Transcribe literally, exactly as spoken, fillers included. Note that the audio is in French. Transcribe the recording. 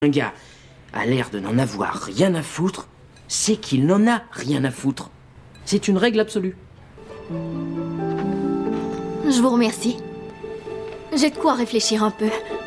Un gars a l'air de n'en avoir rien à foutre, c'est qu'il n'en a rien à foutre. C'est une règle absolue. Je vous remercie. J'ai de quoi réfléchir un peu.